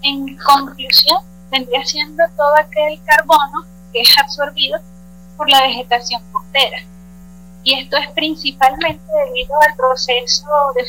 En conclusión, vendría siendo todo aquel carbono que es absorbido por la vegetación costera. Y esto es principalmente debido al proceso de